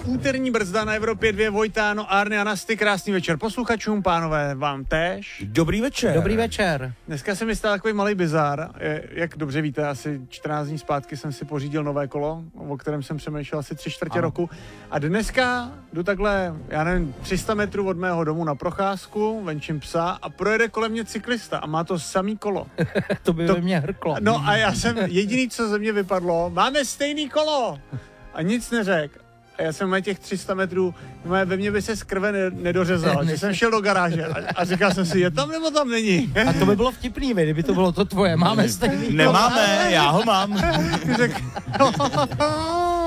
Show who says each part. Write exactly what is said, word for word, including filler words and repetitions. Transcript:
Speaker 1: úterní brzda na Evropě dva, Vojtáno, Arny a Nasty, krásný večer posluchačům, pánové, vám též.
Speaker 2: Dobrý večer.
Speaker 3: Dobrý večer.
Speaker 1: Dneska se mi stal takový malý bizár, jak dobře víte, asi čtrnáct dní zpátky jsem si pořídil nové kolo, o kterém jsem přemýšlel asi tři čtvrtě ano. roku a dneska jdu takhle, já nevím, tři sta metrů od mého domu na procházku, venčím psa a projede kolem mě cyklista a má to samý kolo.
Speaker 3: To by to... ve mně hrklo.
Speaker 1: No a já jsem, jediný, co ze mě vypadlo, máme stejný kolo a nic neřekl. A já jsem na těch tři sta metrů, ve mně by se z krve ne, nedořezal, že jsem šel do garáže a, a říkal jsem si, je tam nebo tam není.
Speaker 3: A to by bylo vtipný, kdyby to bylo to tvoje, máme stejný.
Speaker 2: Nemáme, já ho mám.
Speaker 1: Řek,